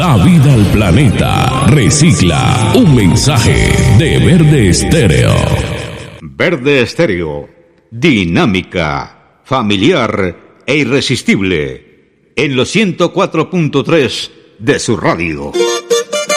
Da vida al planeta. Recicla. Un mensaje de Verde Estéreo. Verde Estéreo. Dinámica, familiar e irresistible. En los 104.3 de su radio.